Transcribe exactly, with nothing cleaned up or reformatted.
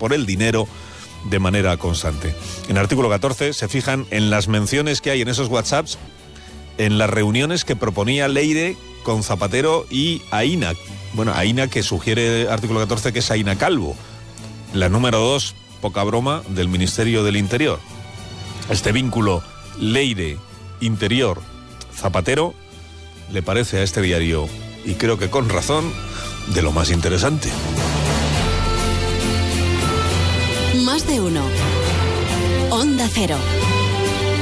por el dinero de manera constante. En el artículo catorce se fijan en las menciones que hay en esos WhatsApps, en las reuniones que proponía Leire con Zapatero y Aína. Bueno, Aína, que sugiere artículo catorce que es Aína Calvo, la número dos, poca broma, del Ministerio del Interior. Este vínculo Leire-Interior-Zapatero le parece a este diario, y creo que con razón, de lo más interesante. Más de uno. Onda Cero.